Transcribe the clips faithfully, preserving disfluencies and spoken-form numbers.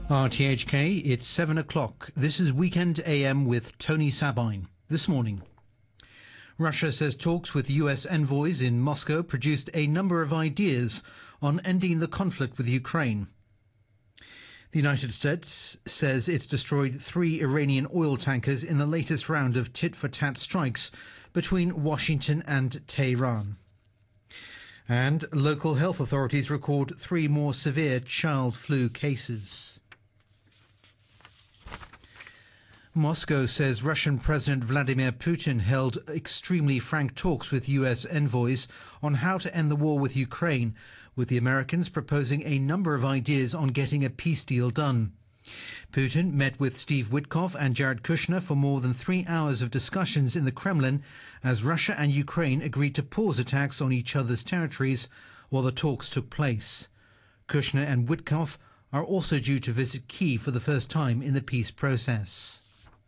R T H K, it's seven o'clock. This is Weekend A M with Tony Sabine. This morning, Russia says talks with U S envoys in Moscow produced a number of ideas on ending the conflict with Ukraine. The United States says it's destroyed three Iranian oil tankers in the latest round of tit-for-tat strikes between Washington and Tehran. And local health authorities record three more severe child flu cases. Moscow says Russian President Vladimir Putin held extremely frank talks with U S envoys on how to end the war with Ukraine, with the Americans proposing a number of ideas on getting a peace deal done. Putin met with Steve Witkoff and Jared Kushner for more than three hours of discussions in the Kremlin as Russia and Ukraine agreed to pause attacks on each other's territories while the talks took place. Kushner and Witkoff are also due to visit Kyiv for the first time in the peace process.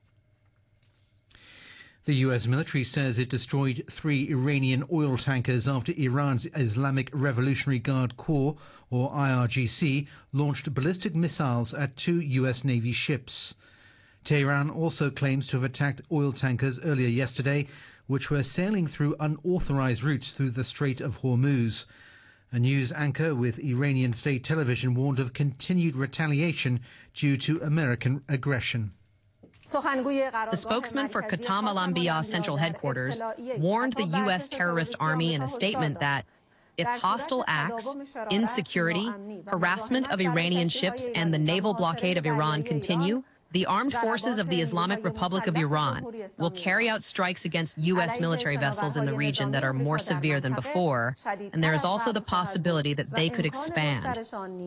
The U S military says it destroyed three Iranian oil tankers after Iran's Islamic Revolutionary Guard Corps, or I R G C, launched ballistic missiles at two U S Navy ships. Tehran also claims to have attacked oil tankers earlier yesterday, which were sailing through unauthorized routes through the Strait of Hormuz. A news anchor with Iranian state television warned of continued retaliation due to American aggression. The spokesman for Khatam al-Anbiya Central Headquarters warned the U S terrorist army in a statement that if hostile acts, insecurity, harassment of Iranian ships, and the naval blockade of Iran continue, the armed forces of the Islamic Republic of Iran will carry out strikes against U S military vessels in the region that are more severe than before, and there is also the possibility that they could expand.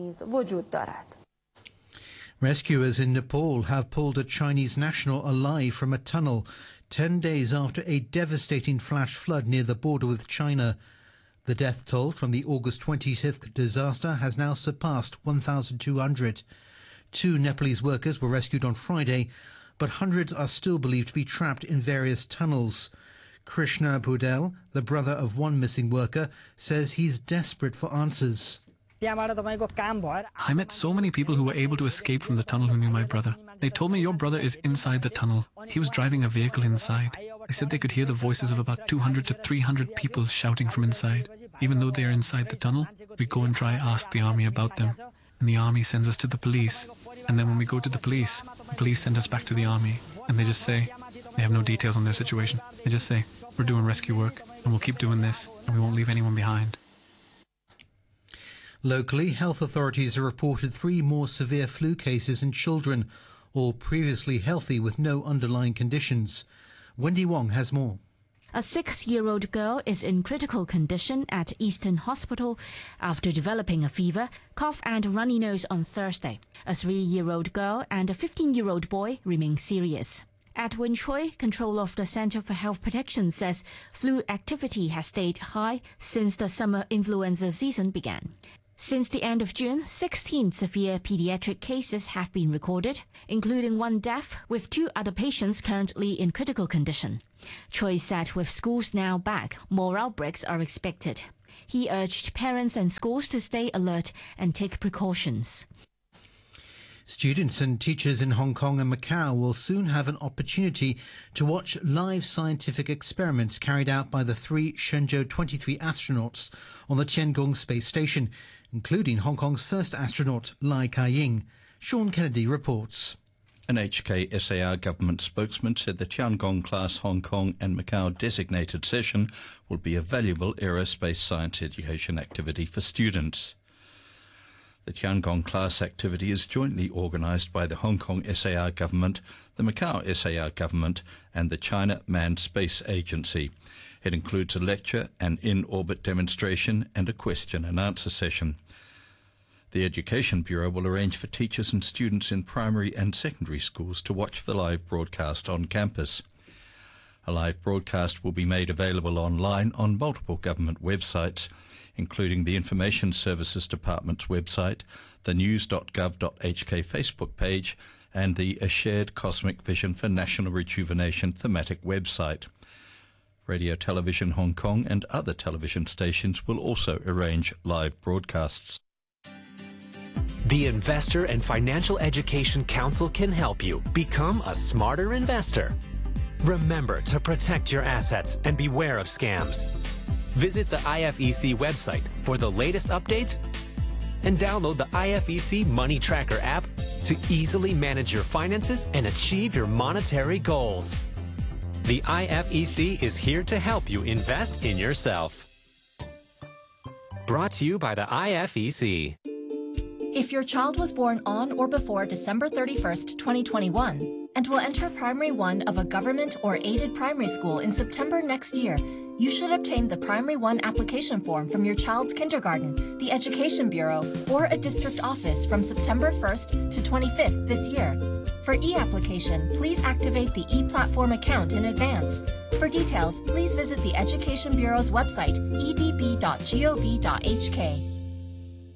Rescuers in Nepal have pulled a Chinese national alive from a tunnel ten days after a devastating flash flood near the border with China. The death toll from the August twenty-fifth disaster has now surpassed one thousand two hundred. Two Nepalese workers were rescued on Friday, but hundreds are still believed to be trapped in various tunnels. Krishna Budel, the brother of one missing worker, says he's desperate for answers. I met so many people who were able to escape from the tunnel who knew my brother. They told me your brother is inside the tunnel. He was driving a vehicle inside. They said they could hear the voices of about two hundred to three hundred people shouting from inside. Even though they are inside the tunnel, we go and try ask the army about them. And the army sends us to the police. And then when we go to the police, the police send us back to the army. And they just say, they have no details on their situation. They just say, we're doing rescue work and we'll keep doing this and we won't leave anyone behind. Locally, health authorities have reported three more severe flu cases in children, all previously healthy with no underlying conditions. Wendy Wong has more. A six-year-old girl is in critical condition at Eastern Hospital after developing a fever, cough and runny nose on Thursday. A three-year-old girl and a fifteen-year-old boy remain serious. Edwin Choi, controller of the Center for Health Protection, says flu activity has stayed high since the summer influenza season began. Since the end of June, sixteen severe pediatric cases have been recorded, including one death, with two other patients currently in critical condition. Choi said with schools now back, more outbreaks are expected. He urged parents and schools to stay alert and take precautions. Students and teachers in Hong Kong and Macau will soon have an opportunity to watch live scientific experiments carried out by the three Shenzhou twenty-three astronauts on the Tiangong Space Station, including Hong Kong's first astronaut, Lai Ka-ying. Sean Kennedy reports. An H K S A R government spokesman said the Tiangong-class Hong Kong and Macau designated session will be a valuable aerospace science education activity for students. The Tiangong-class activity is jointly organised by the Hong Kong S A R government, the Macau S A R government and the China Manned Space Agency. It includes a lecture, an in-orbit demonstration and a question and answer session. The Education Bureau will arrange for teachers and students in primary and secondary schools to watch the live broadcast on campus. A live broadcast will be made available online on multiple government websites, including the Information Services Department's website, the news dot gov dot h k Facebook page, and the A Shared Cosmic Vision for National Rejuvenation thematic website. Radio Television Hong Kong and other television stations will also arrange live broadcasts. The Investor and Financial Education Council can help you become a smarter investor. Remember to protect your assets and beware of scams. Visit the I F E C website for the latest updates and download the I F E C Money Tracker app to easily manage your finances and achieve your monetary goals. The I F E C is here to help you invest in yourself. Brought to you by the I F E C. If your child was born on or before December thirty-first, twenty twenty-one, and will enter Primary one of a government or aided primary school in September next year, you should obtain the Primary one application form from your child's kindergarten, the Education Bureau, or a district office from September first to twenty-fifth this year. For e-application, please activate the e-platform account in advance. For details, please visit the Education Bureau's website, e d b dot gov dot h k.